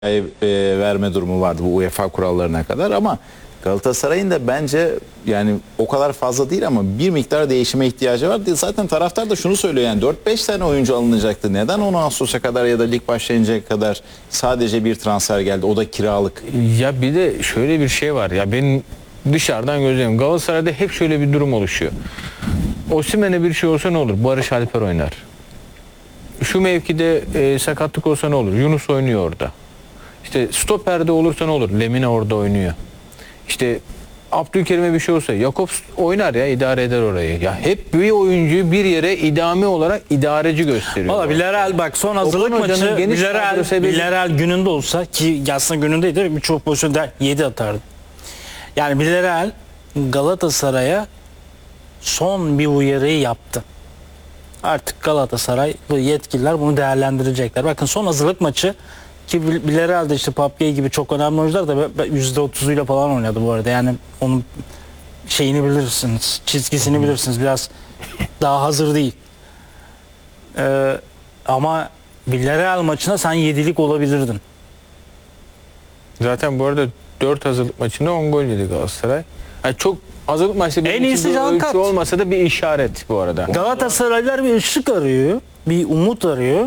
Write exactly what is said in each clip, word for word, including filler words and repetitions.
e, verme durumu vardı bu UEFA kurallarına kadar ama Galatasaray'ın da bence yani o kadar fazla değil ama bir miktar değişime ihtiyacı var. Zaten taraftar da şunu söylüyor, yani dört beş tane oyuncu alınacaktı. Neden on Ağustos'a kadar ya da lig başlayıncaya kadar sadece bir transfer geldi? O da kiralık. Ya bir de şöyle bir şey var ya, benim dışarıdan gözlemim, Galatasaray'da hep şöyle bir durum oluşuyor. Osimhen'e bir şey olsa ne olur? Barış Alper oynar. Şu mevkide e, sakatlık olsa ne olur? Yunus oynuyor orada. İşte stoperde olursa ne olur? Lemina orada oynuyor. İşte Abdülkerim'e bir şey olsa Jakobs oynar ya, idare eder orayı. Ya hep bir oyuncuyu bir yere idame olarak idareci gösteriyor. Valla Villarreal bak son hazırlık maçı Villarreal, Villarreal gününde olsa, ki aslında günündeydi, birçok pozisyonda yedi atardı. Yani Villarreal Galatasaray'a son bir uyarıyı yaptı. Artık Galatasaray ve yetkililer bunu değerlendirecekler. Bakın son hazırlık maçı, ki Villarreal'de işte Pape gibi çok önemli oyuncular da yüzde otuzuyla falan oynadı bu arada. Yani onun şeyini bilirsiniz, çizgisini bilirsiniz. Biraz daha hazır değil. Ee, ama Villarreal maçına sen yedilik olabilirdin. Zaten bu arada dört hazırlık maçında on gol yedi Galatasaray. Yani çok hazırlık maçta En iyisi bir Can ölçü Kat. olmasa da bir işaret bu arada. Galatasaraylılar bir ışık arıyor, bir umut arıyor.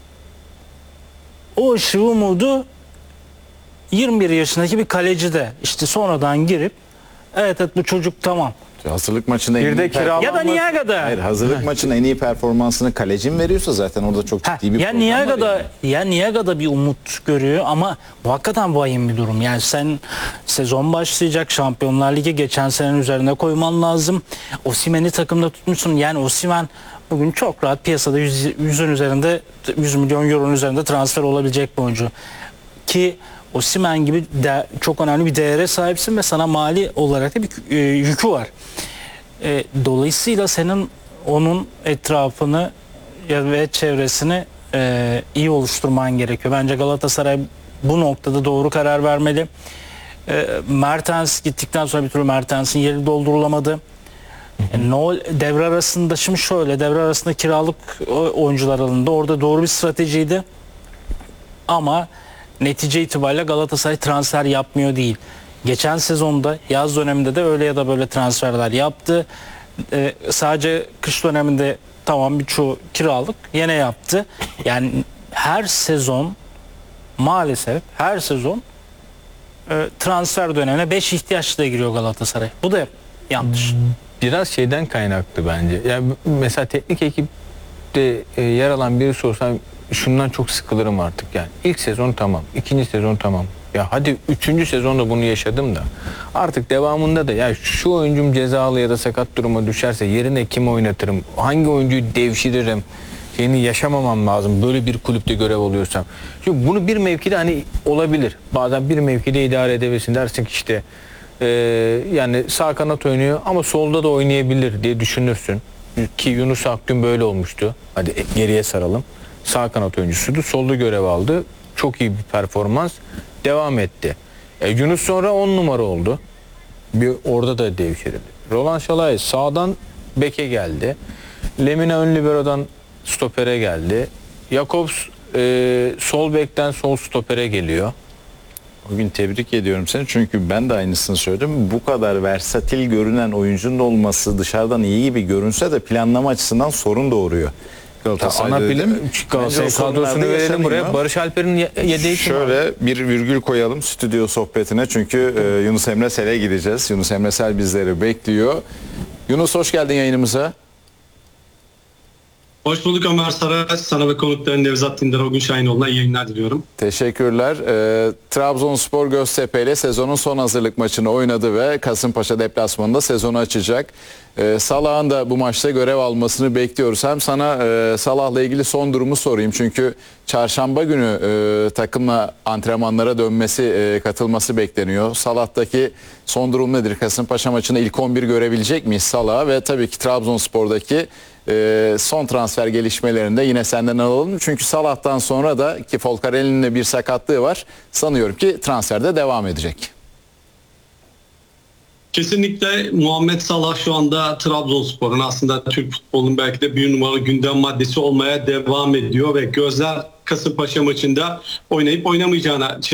O ışığı, umudu yirmi bir yaşındaki bir kaleci de işte sonradan girip evet evet bu çocuk tamam. Hazırlık maçında en Bir de iyi kiralanma- Ya da Niaga'da. Hayır, hazırlık maçının en iyi performansını kalecin veriyorsa zaten orada çok Ha, ciddi bir ya problem var Niaga'da yani. ya Niaga'da bir umut görüyor ama bu hakikaten vahim bir durum. Yani sen sezon başlayacak, Şampiyonlar Ligi geçen senenin üzerine koyman lazım. Osimhen'i takımda tutmuşsun. Yani Osimhen bugün çok rahat piyasada yüzün üzerinde, yüz milyon euronun üzerinde transfer olabilecek bir oyuncu. Ki Osimhen gibi de, çok önemli bir değere sahipsin ve sana mali olarak da bir e, yükü var. E, dolayısıyla senin onun etrafını ve çevresini e, iyi oluşturman gerekiyor. Bence Galatasaray bu noktada doğru karar vermeli. E, Mertens gittikten sonra bir türlü Mertens'in yeri doldurulamadı. E, Noel devre arasında, şimdi şöyle, devre arasında kiralık oyuncular alındı. Orada doğru bir stratejiydi. Ama netice itibariyle Galatasaray transfer yapmıyor değil. Geçen sezonda yaz döneminde de öyle ya da böyle transferler yaptı. Ee, sadece kış döneminde tamam birçoğu kiralık yine yaptı. Yani her sezon, maalesef her sezon e, transfer dönemine beş ihtiyaçla giriyor Galatasaray. Bu da yanlış. Biraz şeyden kaynaklı bence. Yani mesela teknik ekipte e, yer alan birisi olsam şundan çok sıkılırım artık yani. İlk sezon tamam, ikinci sezon tamam. Ya hadi üçüncü sezonda bunu yaşadım da artık devamında da ya şu oyuncum cezalı ya da sakat duruma düşerse yerine kim oynatırım, hangi oyuncuyu devşiririm, şeyini yaşamamam lazım böyle bir kulüpte görev oluyorsam. Çünkü bunu bir mevkide hani olabilir. Bazen bir mevkide idare edebilirsin, dersin ki işte e, yani sağ kanat oynuyor ama solda da oynayabilir diye düşünürsün. Ki Yunus Akgün böyle olmuştu. Hadi geriye saralım. Sağ kanat oyuncusuydu. Solda görev aldı. Çok iyi bir performans. Devam etti. E, Yunus sonra on numara oldu. Bir orada da devşirildi. Roland Şalay sağdan beke geldi. Lemina ön libero'dan stopere geldi. Jakobs e, sol bekten sol stopere geliyor. Bugün tebrik ediyorum seni çünkü ben de aynısını söyledim. Bu kadar versatil görünen oyuncunun olması dışarıdan iyi gibi görünse de planlama açısından sorun doğuruyor. Ana bilim Galatasaray kadrosunu verelim buraya. Barış Alper'in yedeği kim? Şöyle bir virgül koyalım stüdyo sohbetine çünkü e, Yunus Emre Sel'e gideceğiz. Yunus Emre Sel bizleri bekliyor. Yunus hoş geldin yayınımıza. Hoş bulduk Ömer Saray. Sana ve konukların Nevzat Dindar, Ogün Şahinoğlu'na iyi yayınlar diliyorum. Teşekkürler. Ee, Trabzonspor Göztepe ile sezonun son hazırlık maçını oynadı ve Kasımpaşa deplasmanında sezonu açacak. Ee, Salah'ın da bu maçta görev almasını bekliyoruz. Hem sana e, Salah'la ilgili son durumu sorayım. Çünkü çarşamba günü e, takımla antrenmanlara dönmesi, e, katılması bekleniyor. Salah'taki son durum nedir? Kasımpaşa maçını ilk on bir görebilecek miyiz Salah'a? Ve tabii ki Trabzonspor'daki Ee, son transfer gelişmelerinde yine senden alalım. Çünkü Salah'tan sonra da ki Folcarelli'nin de bir sakatlığı var. Sanıyorum ki transferde devam edecek. Kesinlikle Muhammed Salah şu anda Trabzonspor'un, aslında Türk futbolunun belki de bir numaralı gündem maddesi olmaya devam ediyor ve gözler Kasımpaşa maçında oynayıp oynamayacağına